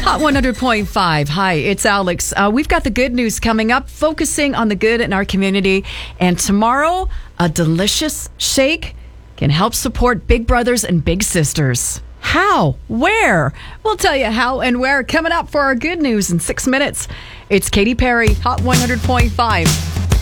Hot 100.5. Hi, it's Alex. We've got the good news coming up, focusing on the good in our community. And tomorrow, a delicious shake can help support big brothers and big sisters. How? Where? We'll tell you how and where coming up for our good news in 6 minutes. It's Katy Perry, Hot 100.5.